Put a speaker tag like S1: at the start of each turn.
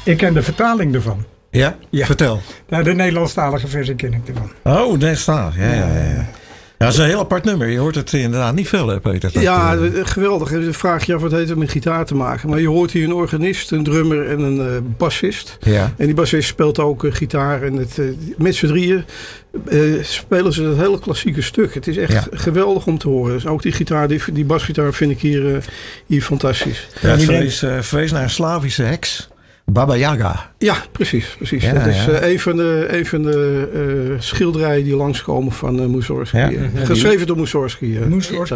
S1: Ik ken de vertaling ervan.
S2: Ja?
S1: Ja.
S2: Vertel.
S1: Nou, de Nederlandstalige versie ken ik ervan.
S2: Oh, daar staat. Ja. Ja, dat is een heel apart nummer. Je hoort het inderdaad niet veel, hè, Peter?
S3: Ja, geweldig. Dan vraag je af wat heeft het met gitaar te maken. Maar je hoort hier een organist, een drummer en een bassist.
S2: Ja.
S3: En die bassist speelt ook gitaar. En met z'n drieën spelen ze dat hele klassieke stuk. Het is echt geweldig om te horen. Dus ook die gitaar, die basgitaar vind ik hier fantastisch.
S2: Ja, het verwees naar een Slavische heks. Baba Yaga.
S3: Ja, precies.
S2: Ja,
S3: dat is een van de schilderijen die langskomen van Mussorgsky.
S2: Ja.
S3: Geschreven door Mussorgsky.